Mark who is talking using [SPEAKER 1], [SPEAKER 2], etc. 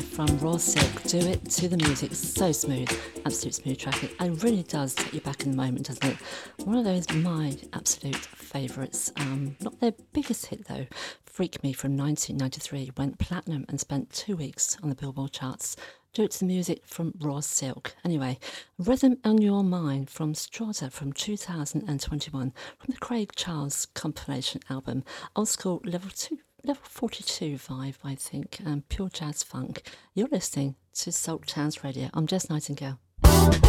[SPEAKER 1] from Raw Silk. Do It to the Music. So smooth, absolute smooth track. It really does take you back in the moment, doesn't it? One of those my absolute favourites. Not their biggest hit though. Freak Me from 1993 went platinum and spent 2 weeks on the Billboard charts. Do It to the Music from Raw Silk. Anyway, Rhythm on Your Mind from Strata from 2021 from the Craig Charles compilation album. Old School Level 42 vibe, I think, and pure jazz funk. You're listening to Salt Towns Radio. I'm Jess Nightingale.